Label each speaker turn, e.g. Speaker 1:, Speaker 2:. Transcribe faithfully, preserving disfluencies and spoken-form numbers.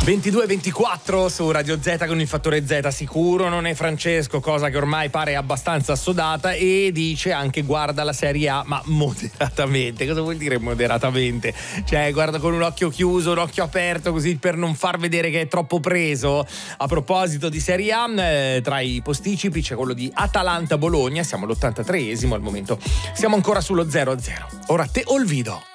Speaker 1: ventidue e ventiquattro su Radio Z con il fattore Z. Sicuro non è Francesco, cosa che ormai pare abbastanza assodata, e dice anche guarda la Serie A, ma moderatamente. Cosa vuol dire moderatamente? Cioè guarda con un occhio chiuso, un occhio aperto, così per non far vedere che è troppo preso. A proposito di Serie A, eh, tra i posticipi c'è quello di Atalanta-Bologna, siamo all'ottantatreesimo al momento, siamo ancora sullo zero a zero. Ora te Olvido.